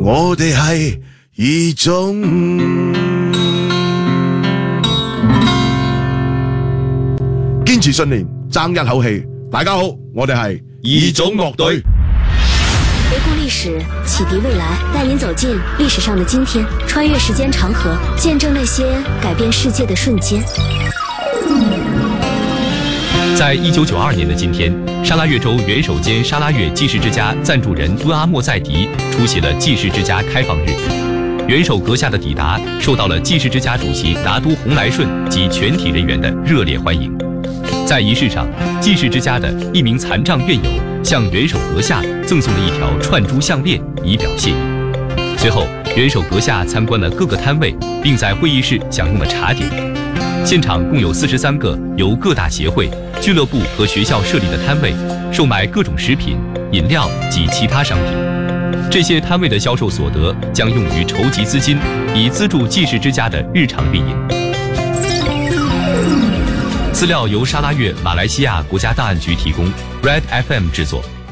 我哋係異種。堅持信念，爭一口氣。大家好，我哋係異種樂隊。 回顧歷史，啟迪未來，帶您走進歷史上的今天，穿越時間長河，見證那些改變世界的瞬間。 在1992年的今天，沙拉越州元首兼沙拉越济世之家赞助人敦阿莫在迪出席了济世之家开放日。元首阁下的抵达受到了济世之家主席拿督洪来顺及全体人员的热烈欢迎。在仪式上，济世之家的一名残障院友向元首阁下赠送了一条串珠项链，以表谢意。随后，元首阁下参观了各个摊位，并在会议室享用了茶点。现场共有43个由各大协会、俱乐部和学校设立的摊位，售卖各种食品、饮料及其他商品。这些摊位的销售所得将用于筹集资金，以资助济世之家的日常运营。资料由沙拉越马来西亚国家档案局提供 ，Red FM 制作。